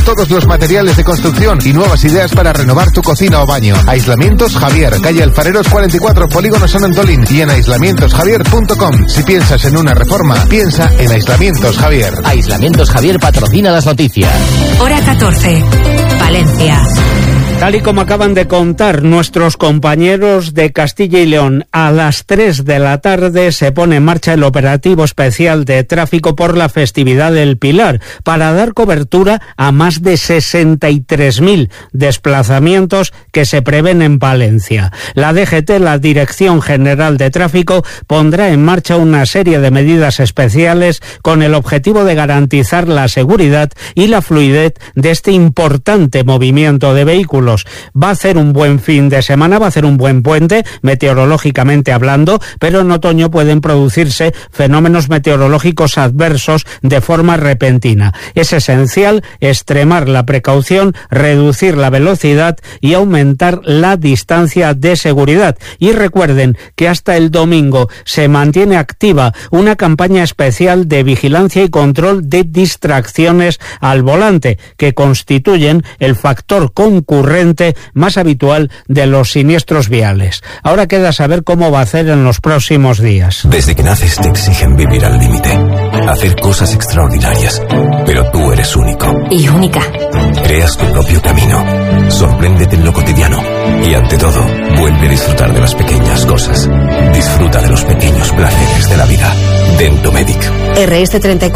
todos los materiales de construcción y nuevas ideas para renovar tu cocina o baño. Aislamientos Javier, calle Alfareros 44, Polígono San Antolín, y en aislamientosjavier.com. Si piensas en una reforma, piensa en Aislamientos Javier. Aislamientos Javier patrocina las noticias. Hora 14, Valencia. Tal y como acaban de contar nuestros compañeros de Castilla y León, a las 3 de la tarde se pone en marcha el operativo especial de tráfico por la festividad del Pilar para dar cobertura a más de 63.000 desplazamientos que se prevén en Valencia. La DGT, la Dirección General de Tráfico, pondrá en marcha una serie de medidas especiales con el objetivo de garantizar la seguridad y la fluidez de este importante movimiento de vehículos. Va a ser un buen fin de semana, va a ser un buen puente, meteorológicamente hablando, pero en otoño pueden producirse fenómenos meteorológicos adversos de forma repentina. Es esencial extremar la precaución, reducir la velocidad y aumentar la distancia de seguridad. Y recuerden que hasta el domingo se mantiene activa una campaña especial de vigilancia y control de distracciones al volante, que constituyen el factor concurrente más habitual de los siniestros viales. Ahora queda saber cómo va a hacer en los próximos días. Desde que naces te exigen vivir al límite, hacer cosas extraordinarias, pero tú eres único. Y única. Creas tu propio camino, sorpréndete en lo cotidiano y, ante todo, vuelve a disfrutar de las pequeñas cosas. Disfruta de los pequeños placeres de la vida. Dentomedic. RS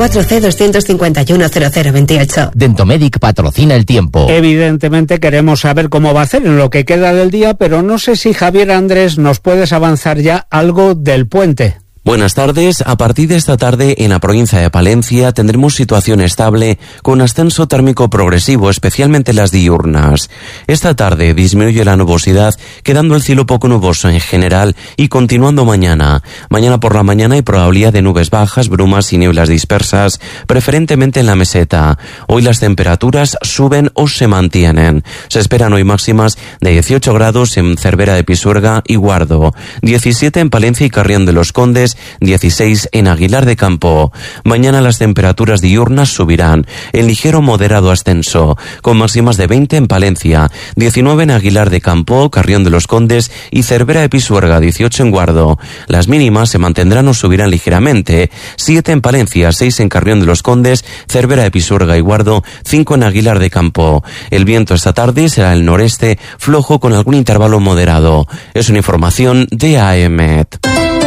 34C2510028. Dentomedic patrocina el tiempo. Evidentemente queremos saber cómo va a hacer en lo que queda del día, pero no sé si Javier Andrés nos puedes avanzar ya algo del puente. Buenas tardes. A partir de esta tarde en la provincia de Palencia tendremos situación estable con ascenso térmico progresivo, especialmente las diurnas. Esta tarde disminuye la nubosidad, quedando el cielo poco nuboso en general y continuando mañana. Mañana por la mañana hay probabilidad de nubes bajas, brumas y nieblas dispersas, preferentemente en la meseta. Hoy las temperaturas suben o se mantienen. Se esperan hoy máximas de 18 grados en Cervera de Pisuerga y Guardo, 17 en Palencia y Carrión de los Condes, 16 en Aguilar de Campo. Mañana las temperaturas diurnas subirán en ligero moderado ascenso, con máximas de 20 en Palencia, 19 en Aguilar de Campo, Carrión de los Condes y Cervera de Pisuerga, 18 en Guardo. Las mínimas se mantendrán o subirán ligeramente, 7 en Palencia, 6 en Carrión de los Condes, Cervera de Pisuerga y Guardo, 5 en Aguilar de Campo. El viento esta tarde será el noreste, flojo con algún intervalo moderado. Es una información de AEMET.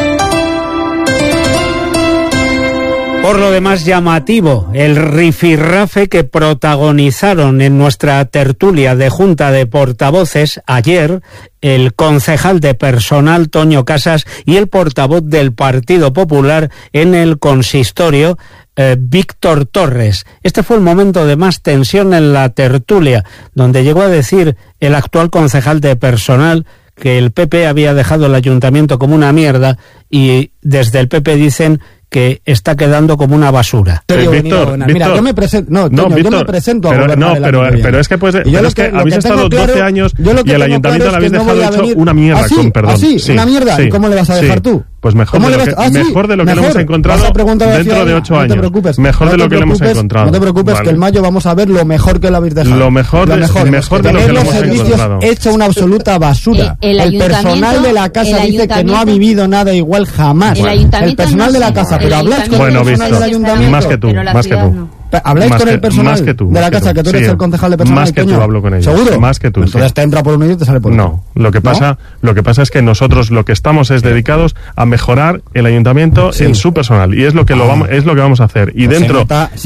Por lo demás, llamativo el rifirrafe que protagonizaron en nuestra tertulia de Junta de Portavoces ayer el concejal de personal Toño Casas y el portavoz del Partido Popular en el consistorio, Víctor Torres. Este fue el momento de más tensión en la tertulia, donde llegó a decir el actual concejal de personal que el PP había dejado el ayuntamiento como una mierda, y desde el PP dicen que está quedando como una basura. Víctor, mira, yo me presento, yo me presento a gobernar pero es que pues, habéis estado 12 años y el ayuntamiento lo habéis dejado hecho una mierda, con perdón. Sí, una mierda. Sí, ¿y cómo le vas a dejar tú? Pues mejor de lo que le hemos encontrado dentro de 8 años. Mejor de lo que le hemos encontrado. No te preocupes, que en mayo vamos a ver lo mejor que lo habéis dejado. Lo mejor de lo que le hemos encontrado. Hecho una absoluta basura. El personal de la casa dice que no ha vivido nada igual jamás. El personal de la casa, pero habláis con el personal del ayuntamiento. Más que tú. ¿Habláis con el personal de la casa, que tú eres el concejal de personal? Más que tú hablo con ellos. ¿Seguro? Más que tú. Entonces te entra por un medio y te sale por otro. No, lo que pasa es que nosotros lo que estamos es dedicados a mejorar el ayuntamiento en su personal, y es lo que vamos a hacer. Y dentro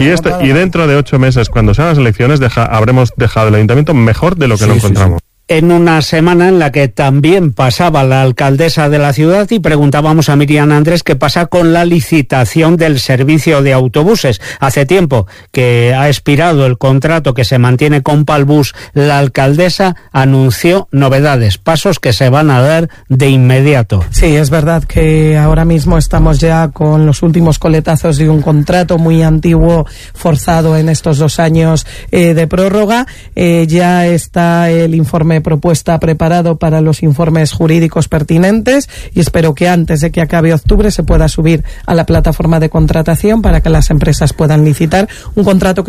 de 8 meses, cuando sean las elecciones, habremos dejado el ayuntamiento mejor de lo que lo encontramos. En una semana en la que también pasaba la alcaldesa de la ciudad y preguntábamos a Miriam Andrés qué pasa con la licitación del servicio de autobuses. Hace tiempo que ha expirado el contrato que se mantiene con Palbus. La alcaldesa anunció novedades, pasos que se van a dar de inmediato. Sí, es verdad que ahora mismo estamos ya con los últimos coletazos de un contrato muy antiguo, forzado en estos 2 años de prórroga. Ya está el informe propuesta preparado para los informes jurídicos pertinentes, y espero que antes de que acabe octubre se pueda subir a la plataforma de contratación para que las empresas puedan licitar un contrato que